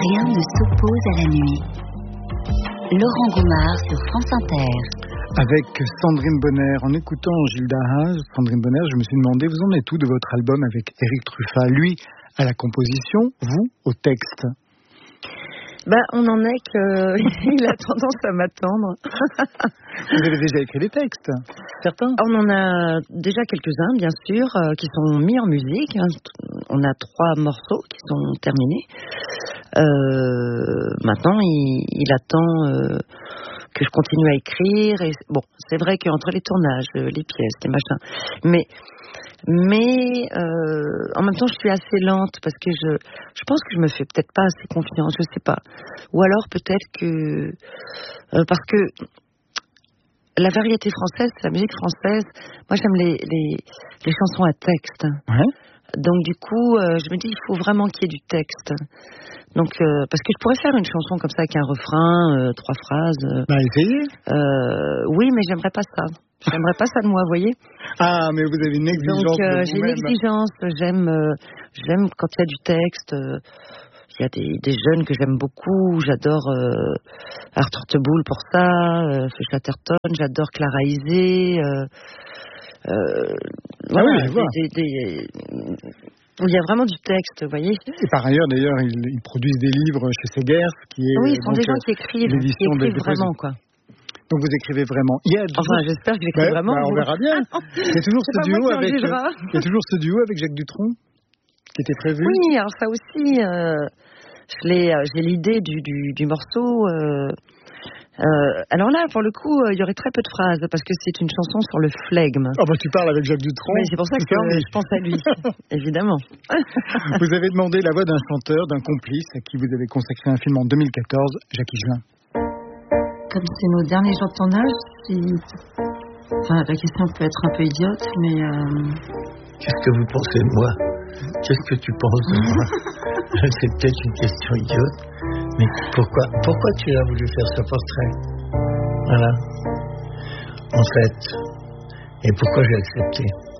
Rien ne s'oppose à la nuit. Laurent Goumard sur France Inter. Avec Sandrine Bonner, en écoutant Gilda Haas, Sandrine Bonner, je me suis demandé, vous en êtes où de votre album avec Éric Truffat? Lui à la composition, vous au texte. On en est qu'il a tendance à m'attendre. Vous avez déjà écrit des textes, certains? On en a déjà quelques-uns, bien sûr, qui sont mis en musique. On a 3 morceaux qui sont terminés. Maintenant, il attend que je continue à écrire. Et bon, c'est vrai qu'entre les tournages, les pièces, les machins, mais en même temps je suis assez lente parce que je pense que je me fais peut-être pas assez confiance, je sais pas, ou alors peut-être que parce que la variété française, la musique française, moi j'aime les chansons à texte. Ouais. Donc du coup je me dis il faut vraiment qu'il y ait du texte. Donc parce que je pourrais faire une chanson comme ça avec un refrain, 3 phrases. Essayez. Oui, mais j'aimerais pas ça. J'aimerais pas ça de moi, vous voyez. Ah, mais vous avez une exigence. Donc de j'ai une exigence. J'aime quand il y a du texte. Il y a des jeunes que j'aime beaucoup. J'adore Arthur Teboul pour ça. Chatterton. J'adore Clara Isé. Voilà, oui, je vois. Il y a vraiment du texte, vous voyez. Et par ailleurs, d'ailleurs, ils produisent des livres chez Segers, qui est. Oui, ce sont des gens qui écrivent vraiment, quoi. Donc vous écrivez vraiment. J'espère que j'écris vraiment. On verra bien. Il y a toujours ce duo avec Jacques Dutronc qui était prévu. Oui, alors ça aussi, j'ai l'idée du morceau. Alors là, pour le coup, il y aurait très peu de phrases parce que c'est une chanson sur le flegme. Tu parles avec Jacques Dutronc. Mais c'est pour ça que je pense à lui, évidemment. Vous avez demandé la voix d'un chanteur, d'un complice à qui vous avez consacré un film en 2014, Jackie Gelin. Comme c'est nos derniers jours de tournage, la question peut être un peu idiote, mais... Qu'est-ce que vous pensez de moi? Qu'est-ce que tu penses de moi? C'est peut-être une question idiote, mais pourquoi tu as voulu faire ce portrait? Voilà. En fait. Et pourquoi j'ai accepté?